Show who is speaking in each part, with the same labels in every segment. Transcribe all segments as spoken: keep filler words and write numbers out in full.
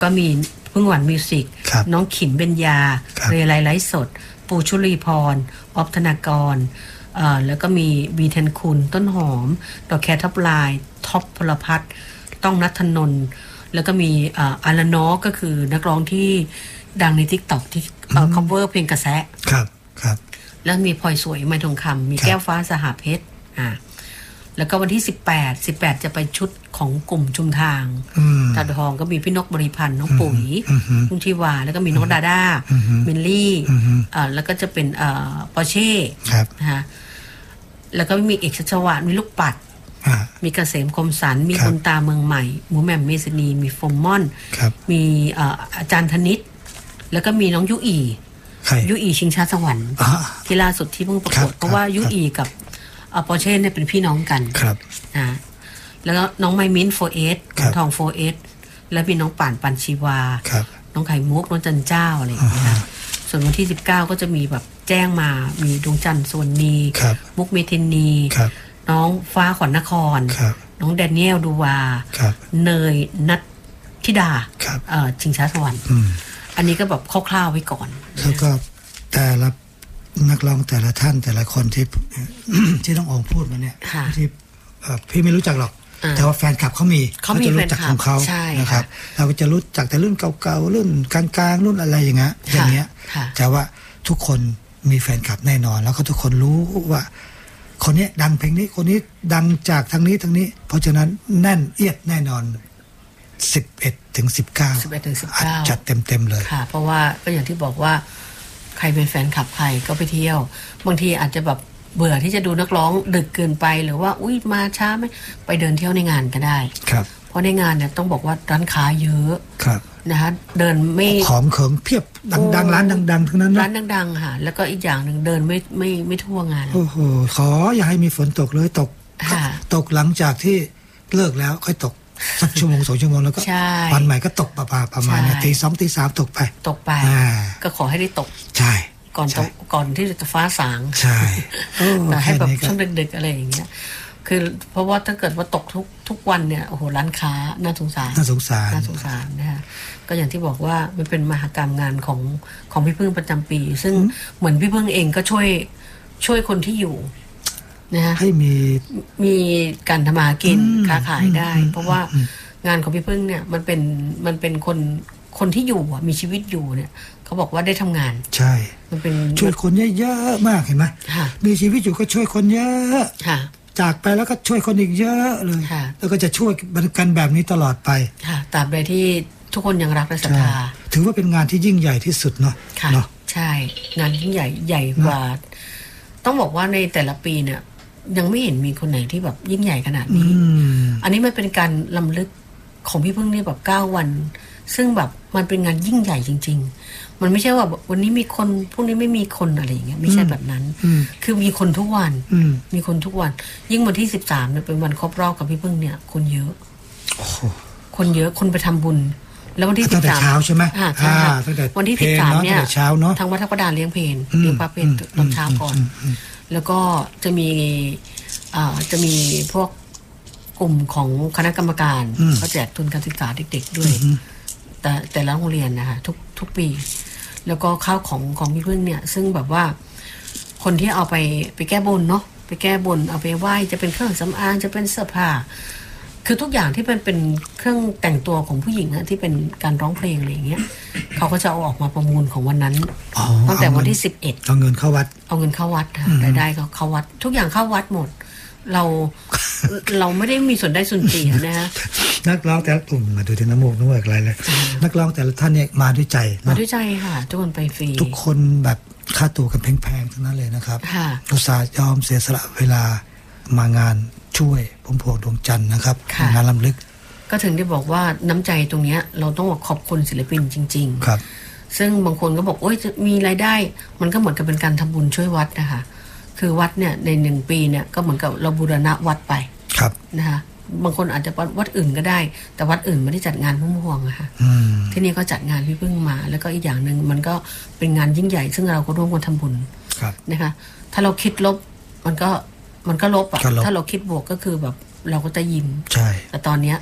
Speaker 1: ก็มีพึ่งหวานมิวสิกน้องขิมเบญญาเรไลไลฟ์สดปูชุลีพรออฟธนากรแล้วก็มีบีเทนคุณต้นหอมดอกแคร์ท็อปไลน์ท็อปพลพัฒน์ต้องนัทธนนท์แล้วก็มีอาราโนก็คือนักร้องที่ดังใน TikTok ที่ cover เพลงกระแส
Speaker 2: ครับครับ
Speaker 1: แล้วมีพลอยสวยไม้ทองคำมีแก้วฟ้าสหเพชรอ่าแล้วก็วันที่สิบแปด สิบแปดจะไปชุดของกลุ่มชุมทางตาทองก็มีพี่นกบริพันธ์น้องปุ๋ยลุงทิวาแล้วก็มีน้องดาด้ามิลลี่อ่าแล้วก็จะเป็นเอ่อปอร์เช่นะคะแล้วก็มีเอกชัชวาลมีลูกปัดมีเกษมคมสันมีคนตาเมืองใหม่หมูแหม่มเมษณีมีโฟมมอนมีอาจารย์ธนิตแล้วก็มีน้องยุอียุอีชิงชาสวรรค์ที่ล่าสุดที่เพิ่งประกวดเพราะว่ายุอีกับปอร์เช่เนี่ยเป็นพี่น้องกันนะแล้วก็น้องไมมิ้นโฟเอสทองโฟเอสแล้วมีน้องป่านปันชีวาน้องไข่มุกน้องจันเจ้าอะไรอย่างเงี้ยส่วนวันที่สิบเก้าก็จะมีแบบแจ้งมามีดวงจันทร์สวนนีมุกเมทินีน้องฟ้าขวัญนครน้องแดเนียลดูวาเนยนัทธิดาชิงช้าสวรรค์อันนี้ก็แบบคร่าวๆไว้ก่อน
Speaker 2: แล้วก็แต่ละนักร้องแต่ละท่านแต่ละคนที่ ที่ต้องออกพูดมาเนี่ยที่พี่ไม่รู้จักหรอกแต่ว่าแฟนคลับเขามีเขาจะรู้จักของเขานะครับเราก็จะรู้จักแต่รุ่นเก่าๆรุ่นกลางๆรุ่นอะไรอย่างเงี้ยอย่างเงี้ยแต่ว่าทุกคนมีแฟนคลับแน่นอนแล้วก็ทุกคนรู้ว่าคนนี้ดังเพลงนี้คนนี้ดังจากทางนี้ทางนี้เพราะฉะนั้นแน่นเอียดแน่นอนสิบเอ็ดถึงสิบเก้า
Speaker 1: สิบเอ็ดถึงสิบเก้า
Speaker 2: จัดเต็มๆเลย
Speaker 1: ค่ะเพราะว่าก็อย่างที่บอกว่าใครเป็นแฟนคลับใครก็ไปเที่ยวบางทีอาจจะแบบเบื่อที่จะดูนักร้องดึกเกินไปหรือว่าอุ้ยมาช้าไหมไปเดินเที่ยวในงานก็ได้
Speaker 2: ครับ
Speaker 1: เพราะในงานเนี่ยต้องบอกว่าร้านค้าเยอะ
Speaker 2: ครับ
Speaker 1: นะคะเดินไม่
Speaker 2: ของเขิงเพียบดังๆร้านดังๆทั้งนั้น
Speaker 1: ร้านดังๆค่ะแล้วก็อีกอย่างหนึ่งเดินไม่ไม่ไม่ทั่วงาน
Speaker 2: โอ้โหขออย่าให้มีฝนตกเลยตกตกหลังจากที่เลิกแล้วค่อยตกสักชั่วโมงสองชั่วโมงแล้วก็วันใหม่ก็ตกประมาณประมาณเนี่ยตีสองตีสามตกไป
Speaker 1: ตกไปก็ขอให้ได้ตก
Speaker 2: ใช่
Speaker 1: ก่อนก่อนที่จะฟ้าสาง
Speaker 2: ใช่
Speaker 1: แต่ให้แบบช่วงดึกๆอะไรอย่างเงี้ยคือเพราะว่าถ้าเกิดว่าตกทุกทุกวันเนี่ยโอ้โหร้านค้าน่าสงสาร
Speaker 2: น่าสงสาร
Speaker 1: น่าสงสารนะคะก็อย่างที่บอกว่ามันเป็นมหกรรมงานของของพี่พึ่งประจำปีซึ่งเหมือนพี่พึ่งเองก็ช่วยช่วยคนที่อยู่นะ
Speaker 2: ให้มี
Speaker 1: มีการทำมากินค้าขายได้เพราะว่างานของพี่พึ่งเนี่ยมันเป็นมันเป็นคนคนที่อยู่มีชีวิตอยู่เนี่ยเขาบอกว่าได้ทำงาน
Speaker 2: ใช่
Speaker 1: มันเป็น
Speaker 2: ช่วยคนเยอะๆมากเห็นไหมมีชีวิตอยู่ก็ช่วยคนเยอะจากไปแล้วก็ช่วยคนอีกเยอะเลยแล้วก็จะช่วยกันแบบนี้ตลอดไป
Speaker 1: ตราบใดที่ทุกคนยังรักและศรัทธา
Speaker 2: ถือว่าเป็นงานที่ยิ่งใหญ่ที่สุดเนาะ
Speaker 1: เนาะใช่งานยิ่งใหญ่ใหญ่กว่าต้องบอกว่าในแต่ละปีเนี่ยยังไม่เห็นมีคนไหนที่แบบยิ่งใหญ่ขนาดนี้อันนี้มันเป็นการรำลึกของพี่พึ่งนี่แบบเก้าวันซึ่งแบบมันเป็นงานยิ่งใหญ่จริงๆมันไม่ใช่ว่าวันนี้มีคนพรุ่งนี้ไม่มีคนอะไรอย่างเงี้ยไม่ใช่แบบนั้นคือมีคนทุกวันมีคนทุกวันยิ่งวันที่สิบสามเนี่ยเป็นวันครบรอบกับพี่พึ่งเนี่ยคนเยอะคนเยอะคนไปทำบุญแล้ววันที่สิบสาม
Speaker 2: เช้าใช่ไหม
Speaker 1: วันที่สิบสามเนี่ยทางวัดทับกระดานเลี้ยงเพลนเลี้ยงปลาเพลนตอนเช้าก่อนแล้วก็จะมีจะมีพวกกลุ่มของคณะกรรมการเขาแจกทุนการศึกษาเด็กๆด้วยแต่แต่ละโรงเรียนนะคะทุกทุกปีแล้วก็ข้าวของของพี่พึ่งเนี่ยซึ่งแบบว่าคนที่เอาไปไปแก้บนเนาะไปแก้บนเอาไปไหว้จะเป็นเครื่องสำอางจะเป็นเสื้อผ้าคือทุกอย่างที่เป็นเป็นเครื่องแต่งตัวของผู้หญิงอะที่เป็นการร้องเพลงอะไรอย่างเงี้ยเขาก็จะเอาออกมาประมูลของวันนั้นตั้งแต่วันที่สิบเอ็ด
Speaker 2: เอาเงินเข้าวัด
Speaker 1: เอาเงินเข้าวัดค่ะรายได้ก็เข้าวัดทุกอย่างเข้าวัดหมดเราเราไม่ได้มีส่วนได้ส่วนเสียนะฮะ
Speaker 2: นักร้องแต่ละกลุ่มมาดูที่น้ำมูกน้ำมูกอะไรเลยนักร้องแต่ละท่านเนี่ยมาด้วยใจ
Speaker 1: มาด้วยใจค่ะทุกคนไปฟรี
Speaker 2: ทุกคนแบบค่าตัวกันแพงๆทั้งนั้นเลยนะครับอุตส่าห์ยอมเสียสละเวลามางานช่วยพุ่มพวงดวงจันทร์นะครับงานรำลึก
Speaker 1: ก็ถึงได้บอกว่าน้ำใจตรงนี้เราต้องขอบคุณศิลปินจริงๆ
Speaker 2: ครับ
Speaker 1: ซึ่งบางคนก็บอกโอ๊ยจะมีรายได้มันก็เหมือนกับเป็นการทำบุญช่วยวัดนะคะคือวัดเนี่ยในหนึ่งปีเนี่ยก็เหมือนกับเราบูรณะวัดไป
Speaker 2: ครับ
Speaker 1: นะคะบางคนอาจจะวัดอื่นก็ได้แต่วัดอื่นไม่ได้จัดงานพุ่มพวงอะค่ะที่นี่ก็จัดงานพี่พึ่งมาแล้วก็อีกอย่างหนึ่งมันก็เป็นงานยิ่งใหญ่ซึ่งเราก็ร่วมกันทำบุญนะคะถ้าเราคิดลบมันก็มันก็ลบอะถ้าเราคิดบวกก็คือแบบเราก็จะยิ้ม
Speaker 2: ใช่
Speaker 1: แต่ตอนเนี้ย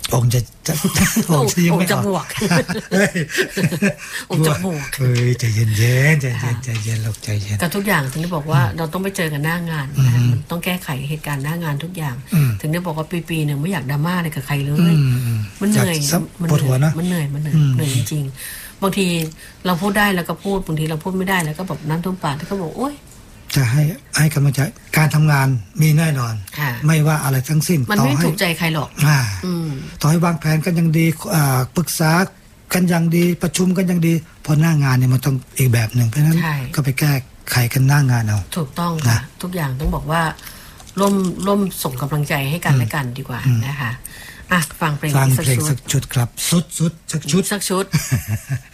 Speaker 2: องค์จะจะองค์ยังไม่
Speaker 1: ออกจะบวกองค์จะบวก
Speaker 2: เฮ้ยใจเย็นๆใจเย็นใจเย็นลูกใจเย็น
Speaker 1: แต่ทุกอย่างถึงได้บอกว่าเราต้องไปเจอกันหน้างานนะมันต้องแก้ไขเหตุการณ์หน้างานทุกอย่างถึงได้บอกว่าปีๆหนึ่งไม่อยากดราม่าอะไรกับใครเลยมันเหนื่อย
Speaker 2: ปวดหัวนะ
Speaker 1: มันเหนื่อยมันเหนื่อยเหนื่อยจริงๆบางทีเราพูดได้แล้วก็พูดบางทีเราพูดไม่ได้แล้วก็แบบน้ำท่วมปากแล้วก็บอกโอ๊ย
Speaker 2: จะให้ให้กำลังใจการทำงานมีแน่นอนไม่ว่าอะไรทั้งสิ้น
Speaker 1: มันไม่ถูกใจใครหรอก
Speaker 2: ต่อให้วางแผนกันยังดีปรึกษากันยังดีประชุมกันยังดีพอหน้างานเนี่ยมันต้องอีกแบบหนึ่งเพราะฉะนั้นก็ไปแก้ไขกันหน้างานเอา
Speaker 1: ถูกต้องค่ะทุกอย่างต้องบอกว่าร่วมร่วมส่งกำลังใจให้กันและกันดีกว่านะคะอ่ะฟังเพลง
Speaker 2: ฟังเพลงสักชุดครับสุดสุดสักชุด
Speaker 1: สักชุด